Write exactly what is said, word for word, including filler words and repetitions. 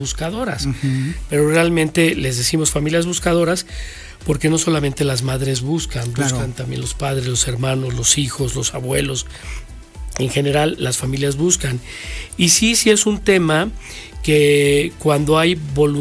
buscadoras, uh-huh. Pero realmente les decimos familias buscadoras porque no solamente las madres buscan, claro. Buscan también los padres, los hermanos, los hijos, los abuelos. En general, las familias buscan. Y sí, sí es un tema que cuando hay voluntad